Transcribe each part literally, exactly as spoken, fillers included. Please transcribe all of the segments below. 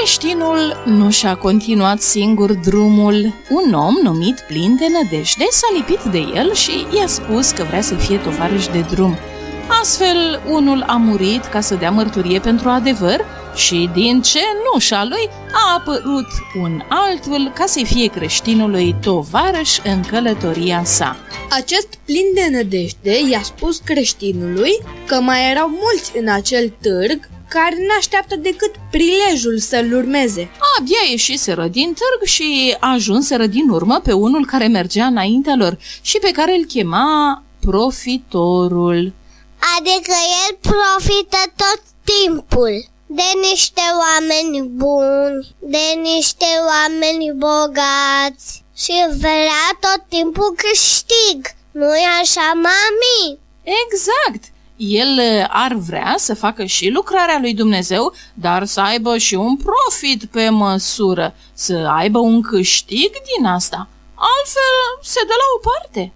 Creștinul nu și-a continuat singur drumul. Un om numit Plin de Nădejde s-a lipit de el și i-a spus că vrea să fie tovarăș de drum. Astfel, unul a murit ca să dea mărturie pentru adevăr și din cenușa lui a apărut un altul ca să fie creștinului tovarăș în călătoria sa. Acest Plin de Nădejde i-a spus creștinului că mai erau mulți în acel târg care n-așteaptă decât prilejul să-l urmeze. Abia ieșiseră din târg și ajunseră din urmă pe unul care mergea înaintea lor și pe care îl chema Profitorul. Adică el profită tot timpul de niște oameni buni, de niște oameni bogați și vrea tot timpul câștig. Nu-i așa, mami? Exact! El ar vrea să facă și lucrarea lui Dumnezeu, dar să aibă și un profit pe măsură, să aibă un câștig din asta. Altfel se dă la o parte.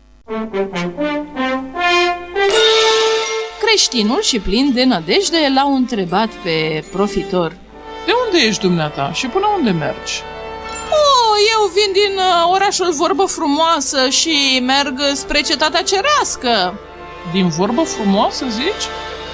Creștinul și Plin de Nădejde l-au întrebat pe Profitor: De unde ești dumneata și până unde mergi? Oh, eu vin din orașul Vorbă Frumoasă și merg spre Cetatea Cerească. Din Vorbă Frumoasă, zici?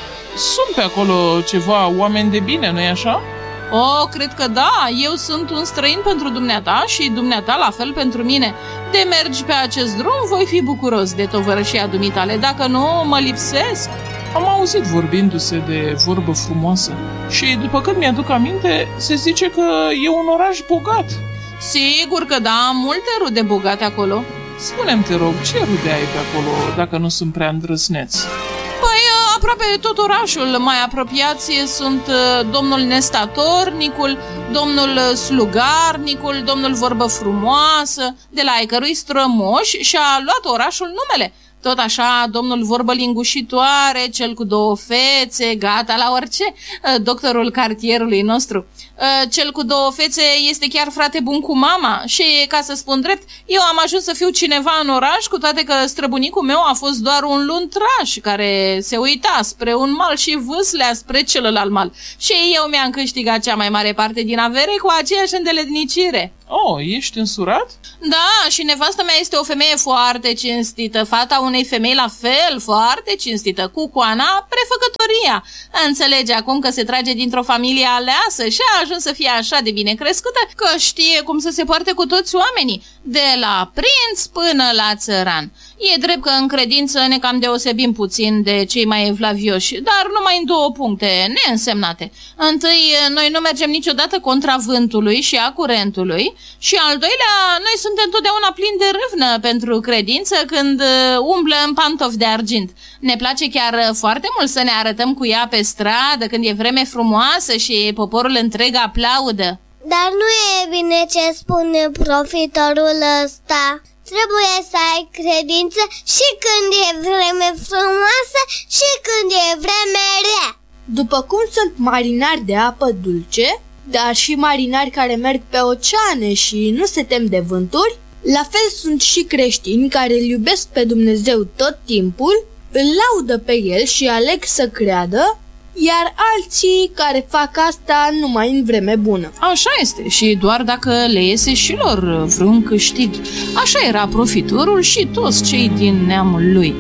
Sunt pe acolo ceva oameni de bine, nu-i așa? Oh, cred că da, eu sunt un străin pentru dumneata și dumneata la fel pentru mine. De mergi pe acest drum, voi fi bucuros de tovărășia dumitale, dacă nu, mă lipsesc. Am auzit vorbindu-se de Vorbă Frumoasă și, după cât mi-aduc aminte, se zice că e un oraș bogat. Sigur că da, am multe rude bogate acolo. Spune-mi, te rog, ce rude ai pe acolo, dacă nu sunt prea îndrăzneți? Păi, aproape tot orașul. Mai apropiați sunt domnul Nestatornicul, domnul Slugarnicul, domnul Vorbă Frumoasă, de la ai cărui strămoși și-a luat orașul numele. Tot așa, domnul Vorbă Lingușitoare, cel cu două fețe, gata la orice, doctorul cartierului nostru. Cel cu două fețe este chiar frate bun cu mama și, ca să spun drept, eu am ajuns să fiu cineva în oraș, cu toate că străbunicul meu a fost doar un luntraș care se uita spre un mal și vâslea spre celălalt mal. Și eu mi-am câștigat cea mai mare parte din avere cu aceeași îndeletnicire. Oh, ești însurat? Da, și nevastă mea este o femeie foarte cinstită, fata unei femei la fel, foarte cinstită, cu coana prefăcătoria. Înțelege acum că se trage dintr-o familie aleasă și a ajuns să fie așa de bine crescută că știe cum să se poarte cu toți oamenii, de la prinț până la țăran. E drept că în credință ne cam deosebim puțin de cei mai evlavioși, dar numai în două puncte neînsemnate. Întâi, noi nu mergem niciodată contra vântului și a curentului și al doilea, noi suntem totdeauna plini de râvnă pentru credință când umblă în pantofi de argint. Ne place chiar foarte mult să ne arătăm cu ea pe stradă când e vreme frumoasă și poporul întreg aplaudă. Dar nu e bine ce spune profitorul ăsta. Trebuie să ai credință și când e vreme frumoasă și când e vreme rea. După cum sunt marinari de apă dulce, dar și marinari care merg pe oceane și nu se tem de vânturi, la fel sunt și creștini care îl iubesc pe Dumnezeu tot timpul, îl laudă pe el și aleg să creadă, iar alții care fac asta numai în vreme bună. Așa este, și doar dacă le iese și lor vreun câștig. Așa era Profitorul și toți cei din neamul lui.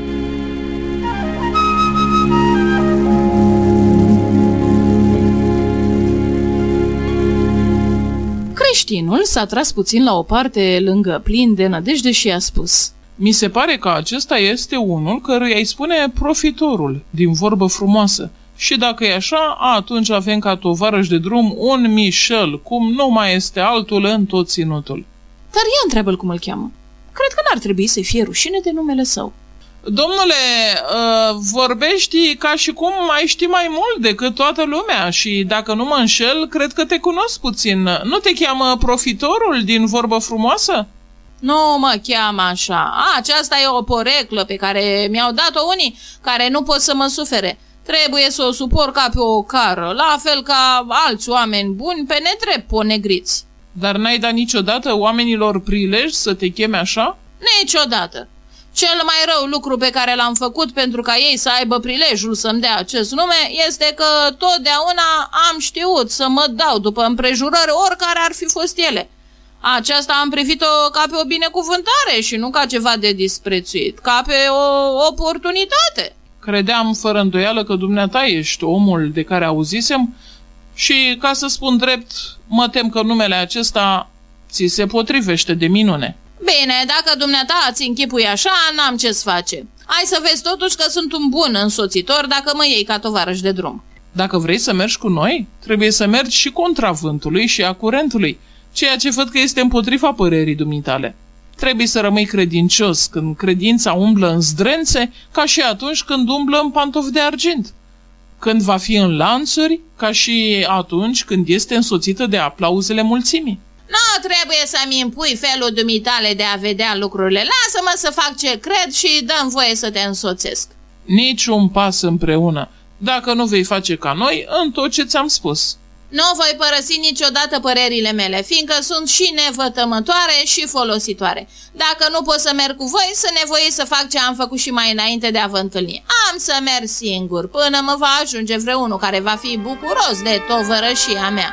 Creștinul s-a tras puțin la o parte lângă Plin de Nădejde și a spus: Mi se pare că acesta este unul căruia îi spune Profitorul, din Vorbă Frumoasă. Și dacă e așa, atunci avem ca tovarăș de drum un Michel, cum nu mai este altul în tot ținutul. Dar ia întreabă-l cum îl cheamă. Cred că n-ar trebui să fie rușine de numele său. Domnule, uh, vorbești ca și cum mai știi mai mult decât toată lumea și dacă nu mă înșel, cred că te cunosc puțin. Nu te cheamă Profitorul din Vorbă Frumoasă? Nu mă cheamă așa. A, aceasta e o poreclă pe care mi-au dat-o unii care nu pot să mă sufere. Trebuie să o suport ca pe o cară, la fel ca alți oameni buni pe nedrept ponegriți. Dar n-ai dat niciodată oamenilor prilej să te cheme așa? Niciodată. Cel mai rău lucru pe care l-am făcut pentru ca ei să aibă prilejul să-mi dea acest nume este că totdeauna am știut să mă dau după împrejurări oricare ar fi fost ele. Aceasta am privit-o ca pe o binecuvântare și nu ca ceva de disprețuit, ca pe o oportunitate. Credeam fără îndoială că dumneata ești omul de care auzisem și, ca să spun drept, mă tem că numele acesta ți se potrivește de minune. Bine, dacă dumneata îți închipui așa, n-am ce-ți face. Hai să vezi totuși că sunt un bun însoțitor dacă mă iei ca tovarăș de drum. Dacă vrei să mergi cu noi, trebuie să mergi și contra vântului și a curentului, ceea ce văd că este împotriva părerii dumitale. Trebuie să rămâi credincios când credința umblă în zdrențe, ca și atunci când umblă în pantofi de argint. Când va fi în lanțuri, ca și atunci când este însoțită de aplauzele mulțimii. Nu trebuie să-mi impui felul dumitale de a vedea lucrurile. Lasă-mă să fac ce cred și dă-mi voie să te însoțesc. Nici un pas împreună, dacă nu vei face ca noi în tot ce ți-am spus. Nu voi părăsi niciodată părerile mele, fiindcă sunt și nevătămătoare și folositoare. Dacă nu pot să merg cu voi, să nevoie să fac ce am făcut și mai înainte de a vă întâlni. Am să merg singur, până mă va ajunge vreunul care va fi bucuros de tovărășia mea.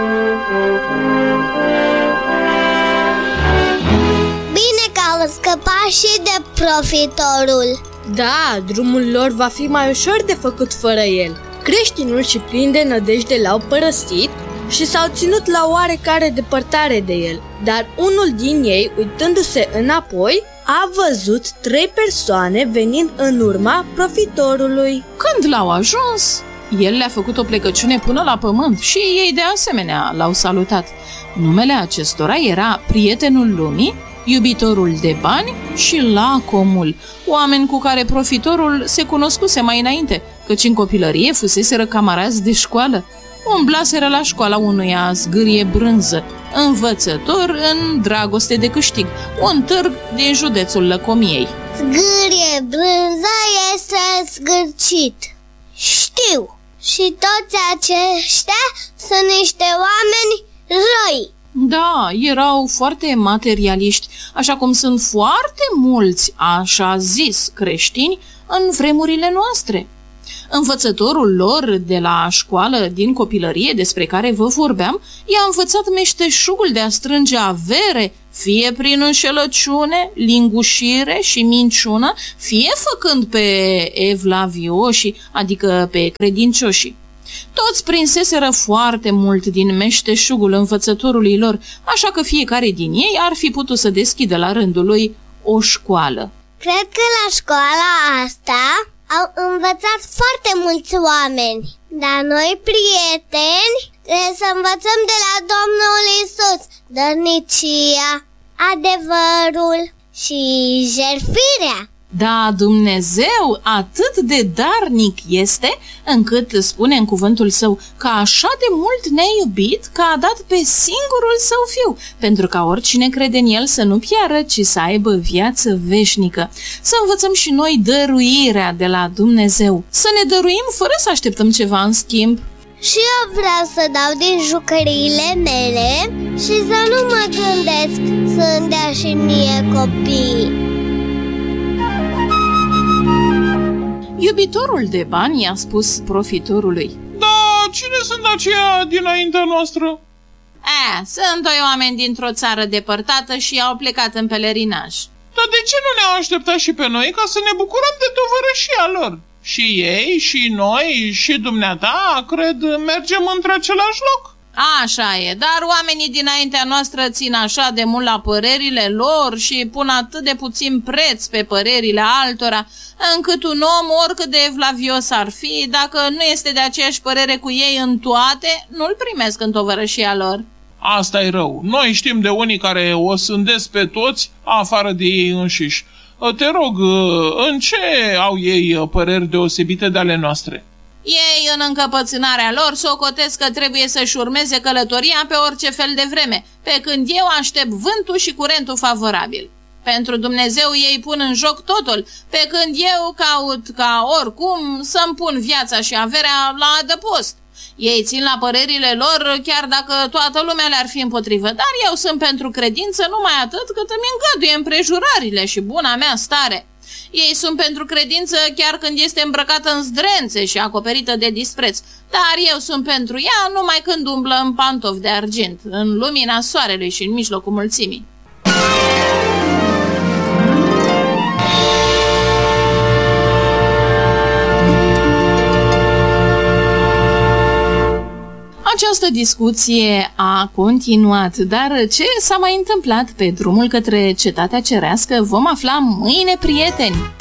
Bine că au scăpat și de profitorul. Da, drumul lor va fi mai ușor de făcut fără el. Creștinul și plin de nădejde l-au părăsit și s-au ținut la oarecare depărtare de el. Dar unul din ei, uitându-se înapoi, a văzut trei persoane venind în urma profitorului. Când l-au ajuns, el le-a făcut o plecăciune până la pământ și ei de asemenea l-au salutat. Numele acestora era Prietenul Lumii, Iubitorul de Bani și Lacomul, oameni cu care profitorul se cunoscuse mai înainte, căci în copilărie fuseseră camarazi de școală. Umblaseră la școala unuia zgârie brânză, învățător în dragoste de câștig, un târg din județul Lăcomiei. Zgârie brânză este zgârcit. Știu. Și toți aceștia sunt niște oameni răi. Da, erau foarte materialiști, așa cum sunt foarte mulți, așa zis, creștini în vremurile noastre. Învățătorul lor de la școală din copilărie, despre care vă vorbeam, i-a învățat meșteșugul de a strânge avere, fie prin înșelăciune, lingușire și minciună, fie făcând pe evlavioși, adică pe credincioși. Toți prinseseră foarte mult din meșteșugul învățătorului lor, așa că fiecare din ei ar fi putut să deschidă la rândul lui o școală. Cred că la școala asta au învățat foarte mulți oameni, dar noi, prieteni, trebuie să învățăm de la Domnul Iisus dărnicia, adevărul și jertfirea. Da, Dumnezeu atât de darnic este, încât spune în cuvântul său că așa de mult ne-a iubit că a dat pe singurul său fiu, pentru ca oricine crede în el să nu piară, ci să aibă viață veșnică. Să învățăm și noi dăruirea de la Dumnezeu, să ne dăruim fără să așteptăm ceva în schimb. Și eu vreau să dau din jucăriile mele și să nu mă gândesc să-mi dea și mie copii. Iubitorul de bani i-a spus profitorului: Da, cine sunt aceia dinaintea noastră? A, sunt doi oameni dintr-o țară depărtată și au plecat în pelerinaj. Dar de ce nu ne-au așteptat și pe noi ca să ne bucurăm de tovărășia lor? Și ei, și noi, și dumneata, cred, mergem între același loc. Așa e, dar oamenii dinaintea noastră țin așa de mult la părerile lor și pun atât de puțin preț pe părerile altora, încât un om, oricât de evlavios ar fi, dacă nu este de aceeași părere cu ei în toate, nu-l primesc în tovărășia lor. Asta e rău. Noi știm de unii care o sândesc pe toți, afară de ei înșiși. Te rog, în ce au ei păreri deosebite de ale noastre? Ei, în încăpățânarea lor, socotesc că trebuie să-și urmeze călătoria pe orice fel de vreme, pe când eu aștept vântul și curentul favorabil. Pentru Dumnezeu ei pun în joc totul, pe când eu caut ca oricum să-mi pun viața și averea la adăpost. Ei țin la părerile lor, chiar dacă toată lumea le-ar fi împotrivă, dar eu sunt pentru credință numai atât cât îmi îngăduie împrejurările și buna mea stare. Ei sunt pentru credință chiar când este îmbrăcată în zdrențe și acoperită de dispreț, dar eu sunt pentru ea numai când umblă în pantofi de argint, în lumina soarelui și în mijlocul mulțimii. Această discuție a continuat, dar ce s-a mai întâmplat pe drumul către cetatea cerească vom afla mâine, prieteni!